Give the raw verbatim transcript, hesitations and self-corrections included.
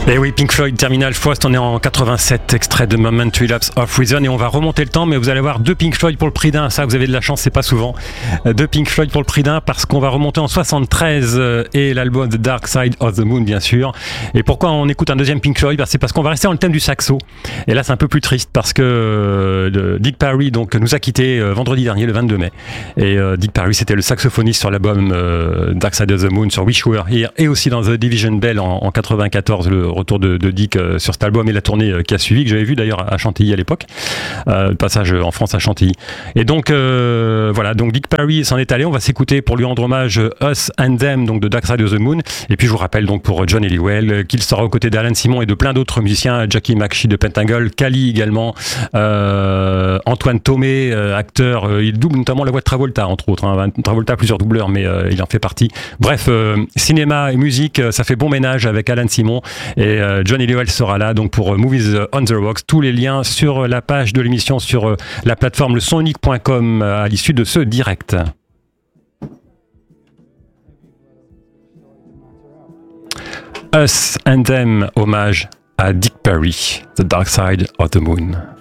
Et oui, Pink Floyd, Terminal Frost, on est en quatre-vingt-sept, extrait de Momentary Lapse of Reason, et on va remonter le temps, mais vous allez voir deux Pink Floyd pour le prix d'un, ça vous avez de la chance, c'est pas souvent. Deux Pink Floyd pour le prix d'un, parce qu'on va remonter en soixante-treize, et l'album The Dark Side of the Moon, bien sûr. Et pourquoi on écoute un deuxième Pink Floyd? C'est parce qu'on va rester dans le thème du saxo. Et là, c'est un peu plus triste, parce que euh, Dick Parry donc, nous a quittés euh, vendredi dernier, le vingt-deux mai. Et euh, Dick Parry, c'était le saxophoniste sur l'album euh, Dark Side of the Moon, sur Wish We Were Here, et aussi dans The Division Bell en, en quatre-vingt-quatorze, le retour de, de Dick euh, sur cet album et la tournée euh, qui a suivi, que j'avais vu d'ailleurs à Chantilly à l'époque, euh, le passage en France à Chantilly. Et donc euh, voilà, donc Dick Parry s'en est allé, on va s'écouter pour lui rendre hommage Us and Them, donc de Dark Side of the Moon. Et puis je vous rappelle donc pour John Helliwell qu'il sera aux côtés d'Alan Simon et de plein d'autres musiciens, Jackie McShee de Pentagle, Kali également, euh, Antoine Thomé, euh, acteur, euh, il double notamment la voix de Travolta entre autres, hein. Travolta a plusieurs doubleurs mais euh, il en fait partie. Bref, euh, cinéma et musique, ça fait bon ménage avec Alan Simon, et euh, John Helliwell sera là donc pour Movies on the Rocks. Tous les liens sur la page de l'émission sur la plateforme le son unique point com à l'issue de ce direct. Us and Them, hommage à Dick Parry, The Dark Side of the Moon.